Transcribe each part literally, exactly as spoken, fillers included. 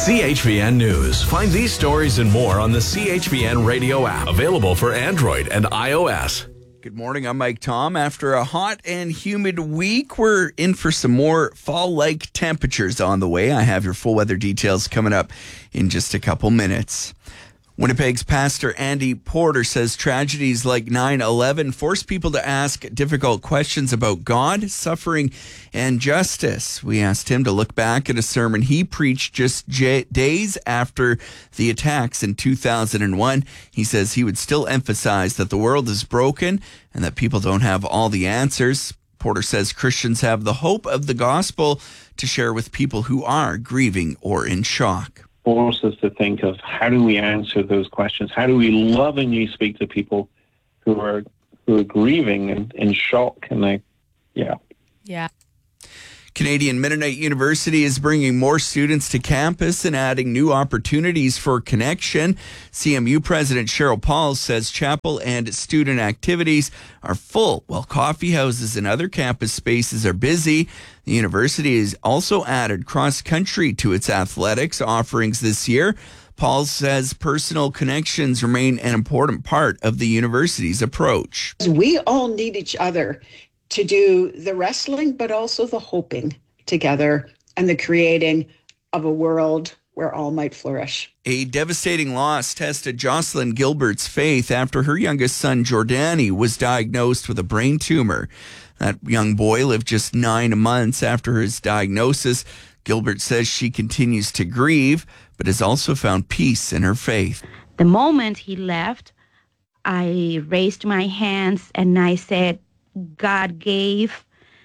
C H V N News. Find these stories and more on the C H V N radio app, available for Android and iOS. Good morning, I'm Mike Tom. After a hot and humid week, we're in for some more fall-like temperatures on the way. I have your full weather details coming up in just a couple minutes. Winnipeg's Pastor Andy Porter says tragedies like nine eleven force people to ask difficult questions about God, suffering, and justice. We asked him to look back at a sermon he preached just j- days after the attacks in two thousand one. He says he would still emphasize that the world is broken and that people don't have all the answers. Porter says Christians have the hope of the gospel to share with people who are grieving or in shock. Force us to think of how do we answer those questions? How do we lovingly speak to people who are who are grieving and in shock? And I, yeah. Yeah. Canadian Mennonite University is bringing more students to campus and adding new opportunities for connection. C M U President Cheryl Pauls says chapel and student activities are full, while coffee houses and other campus spaces are busy. The university has also added cross-country to its athletics offerings this year. Pauls says personal connections remain an important part of the university's approach. We all need each other to do the wrestling, but also the hoping together and the creating of a world where all might flourish. A devastating loss tested Jocelyn Gilbert's faith after her youngest son, Jordani, was diagnosed with a brain tumor. That young boy lived just nine months after his diagnosis. Gilbert says she continues to grieve, but has also found peace in her faith. The moment he left, I raised my hands and I said, God gave,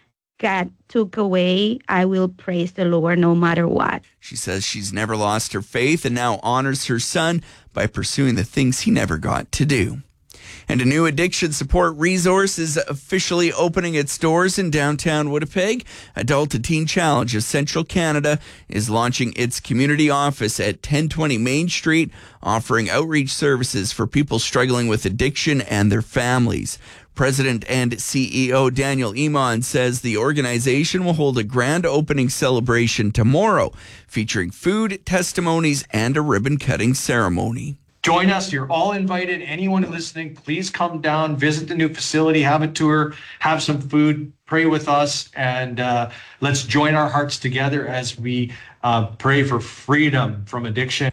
God took away. I will praise the Lord no matter what. She says she's never lost her faith and now honors her son by pursuing the things he never got to do. And a new addiction support resource is officially opening its doors in downtown Winnipeg. Adult to Teen Challenge of Central Canada is launching its community office at ten twenty Main Street, offering outreach services for people struggling with addiction and their families. President and C E O Daniel Iman says the organization will hold a grand opening celebration tomorrow, featuring food, testimonies, and a ribbon-cutting ceremony. Join us. You're all invited. Anyone listening, please come down, visit the new facility, have a tour, have some food, pray with us, and uh, let's join our hearts together as we uh, pray for freedom from addiction.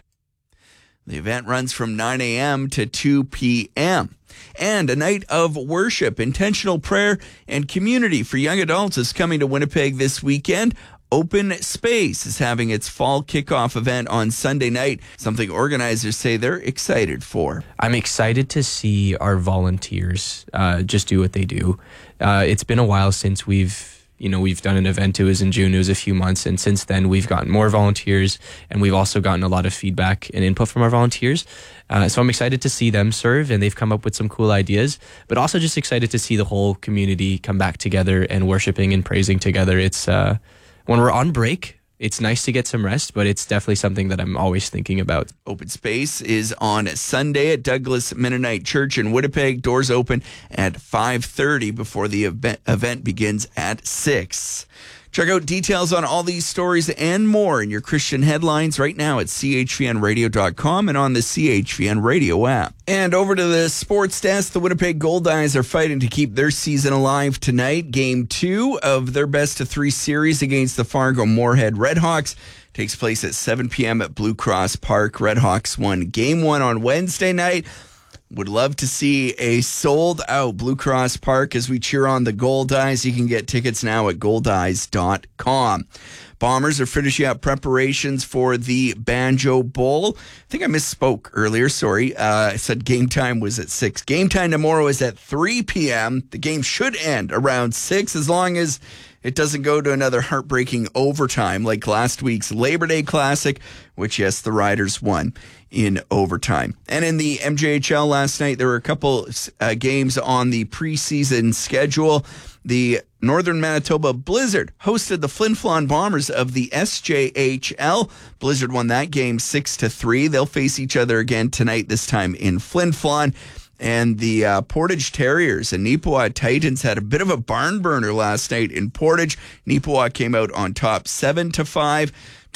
The event runs from nine a.m. to two p.m. And a night of worship, intentional prayer, and community for young adults is coming to Winnipeg this weekend. Open Space is having its fall kickoff event on Sunday night, something organizers say they're excited for. I'm excited to see our volunteers uh, just do what they do. Uh, it's been a while since we've You know, we've done an event. It was in June. It was a few months. And since then, we've gotten more volunteers, and we've also gotten a lot of feedback and input from our volunteers. Uh, so I'm excited to see them serve, and they've come up with some cool ideas, but also just excited to see the whole community come back together and worshiping and praising together. It's uh, when we're on break, it's nice to get some rest, but it's definitely something that I'm always thinking about. Open Space is on Sunday at Douglas Mennonite Church in Winnipeg. Doors open at five thirty before the event, event begins at six. Check out details on all these stories and more in your Christian headlines right now at c h v n radio dot com and on the C H V N Radio app. And over to the sports desk, the Winnipeg Goldeyes are fighting to keep their season alive tonight. Game two of their best of three series against the Fargo Moorhead Redhawks takes place at seven p.m. at Blue Cross Park. Redhawks won game one on Wednesday night. Would love to see a sold-out Blue Cross Park as we cheer on the Goldeyes. You can get tickets now at goldeyes dot com. Bombers are finishing up preparations for the Banjo Bowl. I think I misspoke earlier. Sorry. Uh, I said game time was at six. Game time tomorrow is at three p.m. The game should end around six as long as it doesn't go to another heartbreaking overtime like last week's Labor Day Classic, which, yes, the Riders won in overtime. And in the M J H L last night, there were a couple uh, games on the preseason schedule. The Northern Manitoba Blizzard hosted the Flin Flon Bombers of the S J H L. Blizzard won that game six to three. They'll face each other again tonight, this time in Flin Flon. And the uh, Portage Terriers and Neepawa Titans had a bit of a barn burner last night in Portage. Neepawa came out on top seven to five.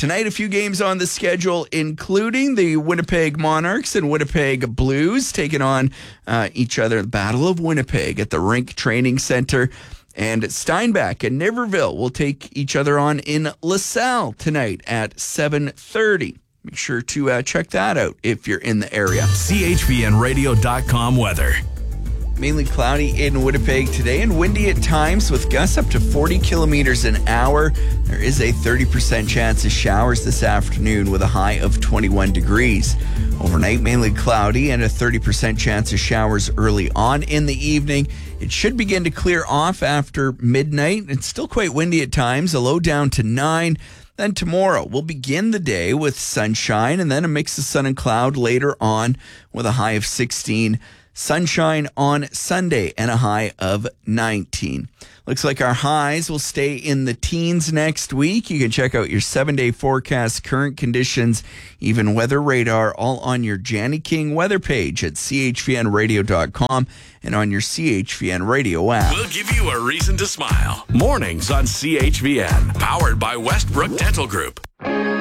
Tonight, a few games on the schedule, including the Winnipeg Monarchs and Winnipeg Blues taking on uh, each other. Battle of Winnipeg at the Rink Training Center. And Steinbach and Niverville will take each other on in LaSalle tonight at seven thirty. Make sure to uh, check that out if you're in the area. C H V N radio dot com weather. Mainly cloudy in Winnipeg today and windy at times with gusts up to forty kilometers an hour. There is a thirty percent chance of showers this afternoon with a high of twenty-one degrees. Overnight, mainly cloudy and a thirty percent chance of showers early on in the evening. It should begin to clear off after midnight. It's still quite windy at times, a low down to nine. Then tomorrow, we'll begin the day with sunshine and then a mix of sun and cloud later on with a high of sixteen. Sunshine on Sunday and a high of nineteen. Looks like our highs will stay in the teens next week. You can check out your seven-day forecast, current conditions, even weather radar, all on your Janny King weather page at C H V N radio dot com and on your C H V N radio app. We'll give you a reason to smile. Mornings on C H V N, powered by Westbrook Dental Group.